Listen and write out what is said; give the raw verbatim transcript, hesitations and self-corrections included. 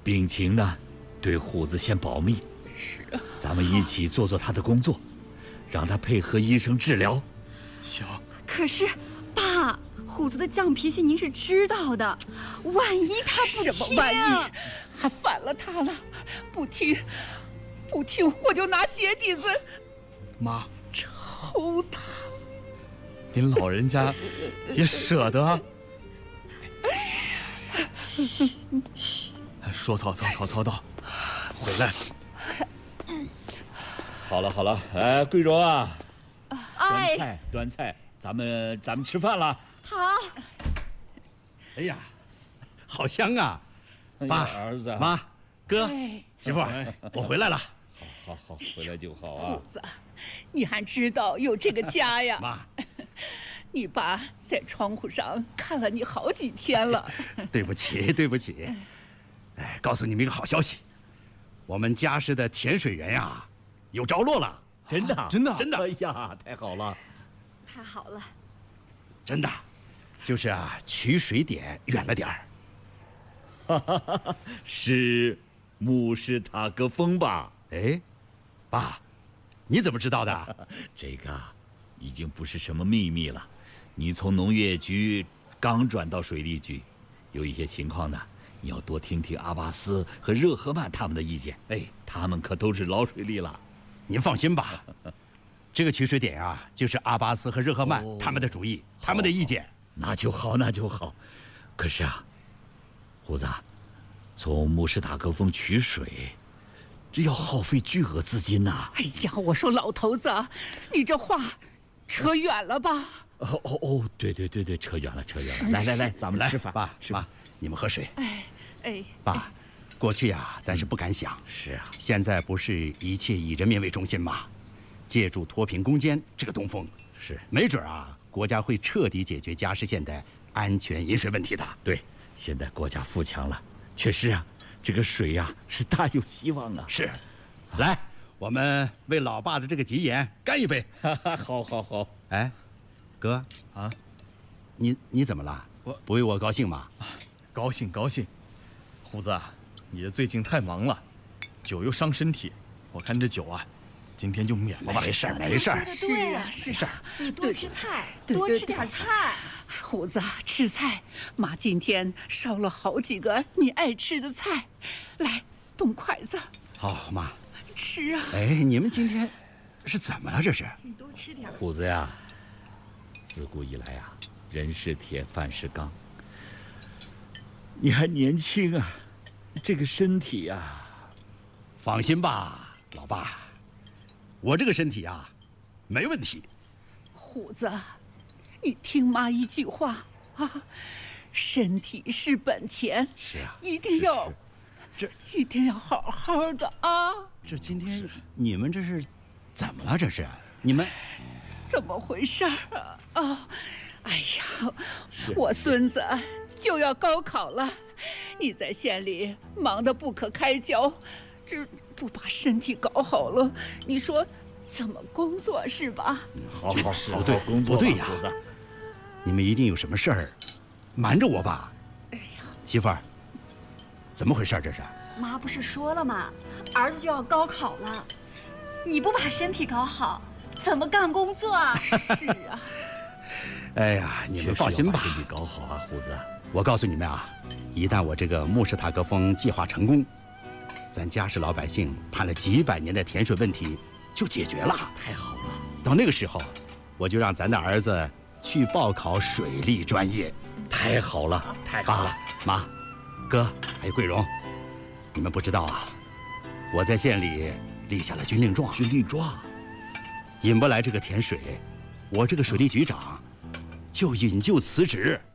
病情呢，对虎子先保密。 是啊， 咱们一起做做他的工作，让他配合医生治疗。 行。 可是，爸，虎子的犟脾气您是知道的，万一他不听， 什么万一？还反了他了？不听，不听，我就拿鞋底子妈抽他。 您老人家也舍得？说曹操，曹操到，回来。 好了好了，哎，贵荣啊， 哎端菜端菜，咱们咱们吃饭了。 好。 哎呀，好香啊！爸、 儿子、 妈、哥、媳妇哎， 我回来了。 好好，回来就好啊。 虎子，你还知道有这个家呀？ 妈， 你爸在窗户上看了你好几天了。 对不起，对不起。哎，告诉你们一个好消息，我们家市的甜水园呀，有着落了。 真的真的真的哎呀，太好了！ 太好了， 真的，就是啊，取水点远了点儿。 哈哈哈哈，是穆氏塔格峰吧？ 哎，爸，你怎么知道的？ 这个啊，已经不是什么秘密了。你从农业局刚转到水利局，有一些情况呢，你要多听听阿巴斯和热赫曼他们的意见。 哎， 他们可都是老水利了。 您放心吧，这个取水点啊，就是阿巴斯和热赫曼、 哦、 他们的主意，他们的意见。 那就好，那就好。可是啊，胡子，从穆什塔格峰取水，这要耗费巨额资金呐、啊。 哎呀，我说老头子，你这话扯远了吧？ 哦哦哦，对对对对，扯远了，扯远了。来来来，咱们来吃饭。 爸妈，你们喝水。 哎哎， 爸，过去呀，咱是不敢想。 是啊， 现在不是一切以人民为中心吗？借助脱贫攻坚这个东风， 是没准啊，国家会彻底解决嘉实县的安全饮水问题的。 对，现在国家富强了，确实啊，这个水呀、啊、是大有希望啊。 是，来，我们为老爸的这个吉言干一杯。 好，好，好。 哎，哥啊， 你你怎么了？ 我不为我高兴吗？ 高兴高兴。胡子，你最近太忙了，酒又伤身体，我看这酒啊，今天就免了吧。 没事儿，没事儿。 说的对啊，是啊， 你多吃菜， 对多吃点菜。 胡子，吃菜，妈今天烧了好几个你爱吃的菜，来，动筷子。 好，妈， 吃啊。 哎，你们今天是怎么了？这是？ 你多吃点。 虎子呀，自古以来啊，人是铁，饭是钢。你还年轻啊，这个身体呀、啊， 放心吧，老爸，我这个身体啊，没问题。 虎子，你听妈一句话啊，身体是本钱， 是啊， 一定要， 这一定要好好的啊。 这今天你们这是怎么了？这是你们怎么回事啊？啊，哎呀，我孙子就要高考了，你在县里忙得不可开交，这不把身体搞好了，你说怎么工作是吧？ 好好好， 不对， 工作不对呀！ 虎子， 你们一定有什么事儿瞒着我吧？ 哎呀， 媳妇儿，怎么回事？这是？ 妈不是说了吗？儿子就要高考了，你不把身体搞好，怎么干工作啊？ 是啊。 哎呀，你们放心吧， 身体搞好啊，虎子。 我告诉你们啊，一旦我这个穆什塔格峰计划成功，咱嘉实老百姓盼了几百年的甜水问题就解决了。 太好了！ 到那个时候，我就让咱的儿子去报考水利专业。 太好了，太好了！ 爸妈、哥还有桂荣，你们不知道啊，我在县里立下了军令状。 军令状， 引不来这个甜水，我这个水利局长就引咎辞职。